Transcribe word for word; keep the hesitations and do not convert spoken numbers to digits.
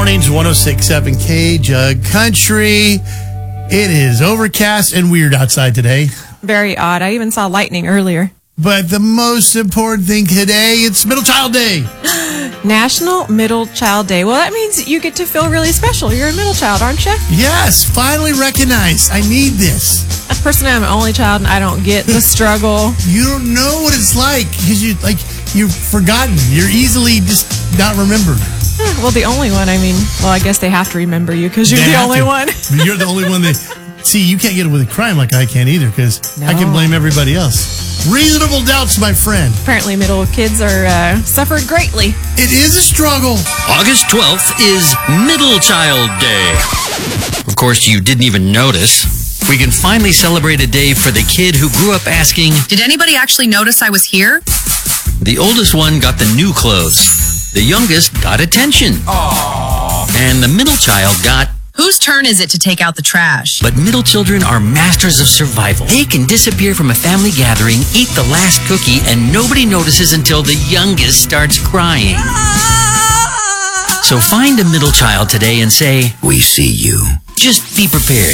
mornings, one oh six point seven K Jug Country. It is overcast and weird outside today. Very odd. I even saw lightning earlier. But the most important thing today, it's Middle Child Day. National Middle Child Day. Well, that means you get to feel really special. You're a middle child, aren't you? Yes, finally recognized. I need this. Personally, I'm an only child, and I don't get the struggle. You don't know what it's like because you like you've forgotten. You're easily just not remembered. Well, the only one. I mean, well, I guess they have to remember you because you're They the have only to. one. You're the only one that... See, you can't get away with crime like I can either because No. I can blame everybody else. Reasonable doubts, my friend. Apparently, middle kids are uh, suffered greatly. It is a struggle. August twelfth is Middle Child Day. Of course, you didn't even notice. We can finally celebrate a day for the kid who grew up asking, Did anybody actually notice I was here? the oldest one got the new clothes. The youngest got attention. Aww. And the middle child got... Whose turn is it to take out the trash? But middle children are masters of survival. They can disappear from a family gathering, eat the last cookie, and nobody notices until the youngest starts crying. So find a middle child today and say, we see you. Just be prepared.